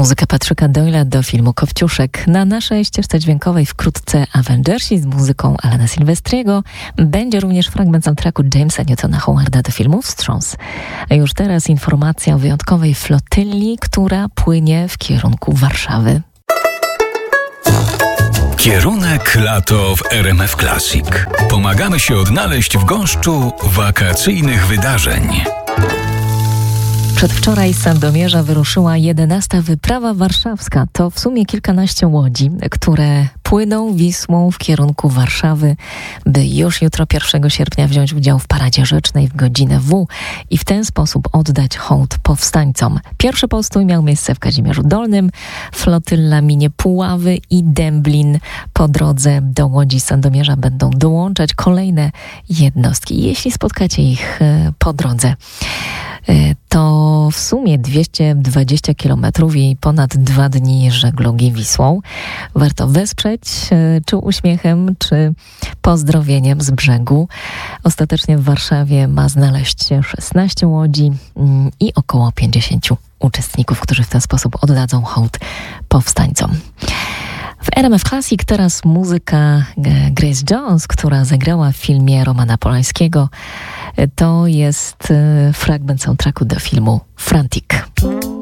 Muzyka Patryka Doyle'a do filmu Kopciuszek. Na naszej ścieżce dźwiękowej wkrótce Avengersi z muzyką Alana Silvestriego. Będzie również fragment soundtracku Jamesa Newtona Howarda do filmu Wstrząs. A już teraz informacja o wyjątkowej flotyli, która płynie w kierunku Warszawy. Kierunek lato w RMF Classic. Pomagamy się odnaleźć w gąszczu wakacyjnych wydarzeń. Przedwczoraj z Sandomierza wyruszyła 11. wyprawa warszawska. To w sumie kilkanaście łodzi, które płyną Wisłą w kierunku Warszawy, by już jutro 1 sierpnia wziąć udział w paradzie rzecznej w godzinę W i w ten sposób oddać hołd powstańcom. Pierwszy postój miał miejsce w Kazimierzu Dolnym. Flotylla minie Puławy i Dęblin. Po drodze do łodzi Sandomierza będą dołączać kolejne jednostki. Jeśli spotkacie ich po drodze, to w sumie 220 km i ponad 2 dni żeglugi Wisłą. Warto wesprzeć czy uśmiechem, czy pozdrowieniem z brzegu. Ostatecznie w Warszawie ma znaleźć się 16 łodzi i około 50 uczestników, którzy w ten sposób oddadzą hołd powstańcom. W RMF Classic teraz muzyka Grace Jones, która zagrała w filmie Romana Polańskiego. To jest fragment soundtracku do filmu Frantic.